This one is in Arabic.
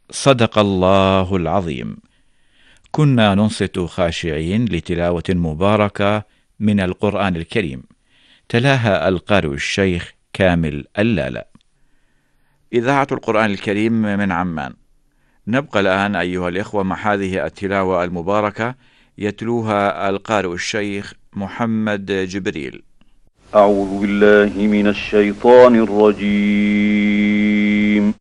صدق الله العظيم. كنا ننصت خاشعين لتلاوة مباركة من القرآن الكريم، تلاها القارئ الشيخ كامل اللالة. إذاعة القرآن الكريم من عمان. نبقى الآن أيها الإخوة مع هذه التلاوة المباركة يتلوها القارئ الشيخ محمد جبريل. أعوذ بالله من الشيطان الرجيم.